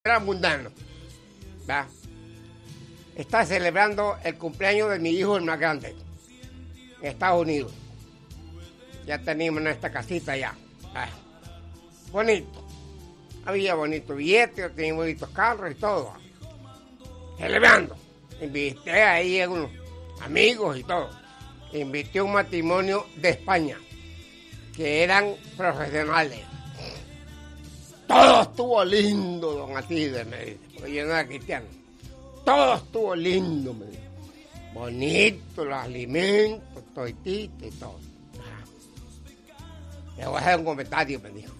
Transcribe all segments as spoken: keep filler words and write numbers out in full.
mundano, ¿va? Está celebrando el cumpleaños de mi hijo, el más grande, en Estados Unidos. Ya teníamos nuestra casita ya. ¿Va? Bonito. Había bonito billete, tenía bonitos carros y todo. Celebrando. Invité ahí a unos amigos y todo. Invité a un matrimonio de España, que eran profesionales. Todo estuvo lindo, don Atilde, me dice, porque yo no era cristiano. Todo estuvo lindo, me dice. Bonito, los alimentos, toitito y todo. Le voy a hacer un comentario, me dijo.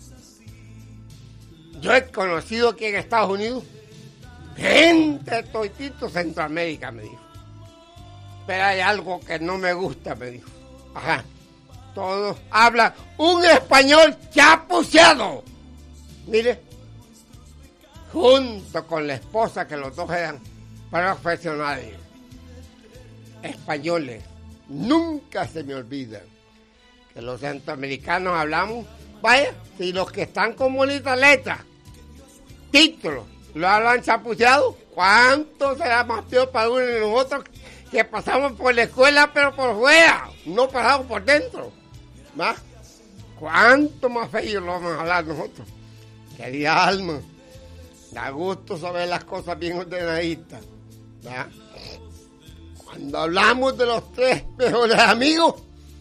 Yo he conocido aquí en Estados Unidos gente de toitito Centroamérica, me dijo. Pero hay algo que no me gusta, me dijo. Ajá. Todos hablan un español chapuceado. Mire, junto con la esposa, que los dos eran profesionales, españoles, nunca se me olvida que los centroamericanos hablamos, vaya, si los que están con bonita letra, títulos, lo hablan chapuceado, ¿cuánto será más peor para uno de nosotros que pasamos por la escuela pero por fuera, no pasamos por dentro? ¿Va? ¿Cuánto más feo lo vamos a hablar nosotros? Querida alma, da gusto saber las cosas bien ordenaditas, ¿verdad? Cuando hablamos de los tres mejores amigos,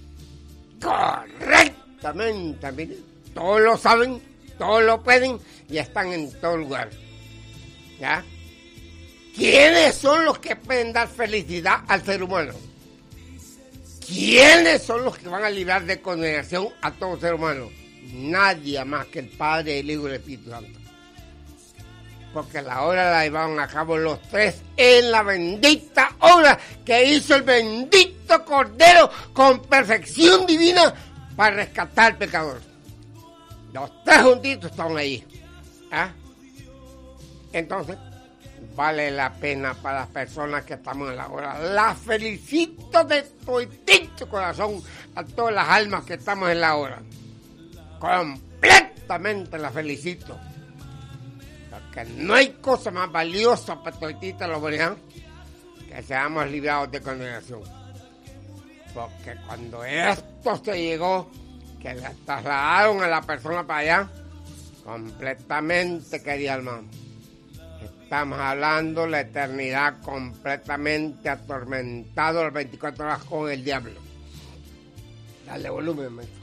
correctamente, miren, todos lo saben, todos lo pueden y están en todo lugar, ¿ya? ¿Quiénes son los que pueden dar felicidad al ser humano? ¿Quiénes son los que van a librar de condenación a todo ser humano? Nadie más que el Padre, el Hijo y el Espíritu Santo. Porque la obra la llevaron a cabo los tres en la bendita obra que hizo el bendito Cordero con perfección divina para rescatar al pecador. Los tres juntitos están ahí. ¿Ah? Entonces, vale la pena para las personas que estamos en la obra. Las felicito de todito corazón a todas las almas que estamos en la obra. Completamente la felicito. Porque no hay cosa más valiosa para toditita la humanidad que seamos librados de condenación. Porque cuando esto se llegó, que le trasladaron a la persona para allá, completamente, querida alma, estamos hablando de la eternidad completamente atormentado las veinticuatro horas con el diablo. Dale volumen, maestro.